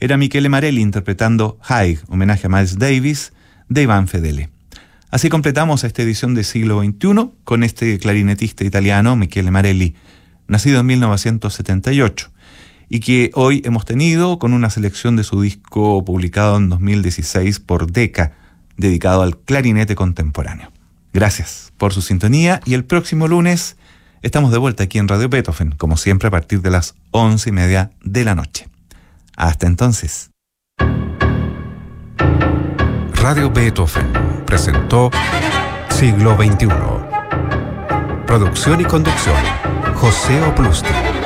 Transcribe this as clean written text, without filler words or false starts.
era Michele Marelli interpretando Haig, homenaje a Miles Davis, de Iván Fedele. Así completamos esta edición de Siglo XXI con este clarinetista italiano, Michele Marelli, nacido en 1978, y que hoy hemos tenido con una selección de su disco publicado en 2016 por Decca, dedicado al clarinete contemporáneo. Gracias por su sintonía y el próximo lunes estamos de vuelta aquí en Radio Beethoven, como siempre a partir de las 11:30 de la noche. Hasta entonces. Radio Beethoven presentó Siglo XXI. Producción y conducción, José Oplusti.